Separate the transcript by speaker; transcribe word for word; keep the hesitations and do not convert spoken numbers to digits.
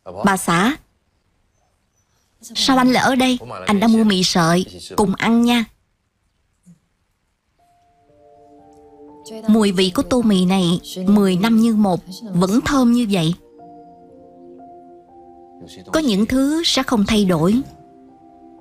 Speaker 1: Bà xã, sao anh lại ở đây? Anh đã mua mì sợi, cùng ăn nha. Mùi vị của tô mì này mười năm như một, vẫn thơm như vậy. Có những thứ sẽ không thay đổi,